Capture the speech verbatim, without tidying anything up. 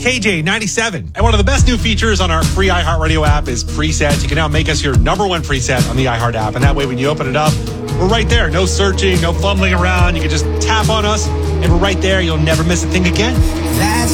K J ninety-seven. And one of the best new features on our free iHeartRadio app is presets. You can now make us your number one preset on the iHeart app. And that way, when you open it up, we're right there. No searching, no fumbling around. You can just tap on us, and we're right there. You'll never miss a thing again. That's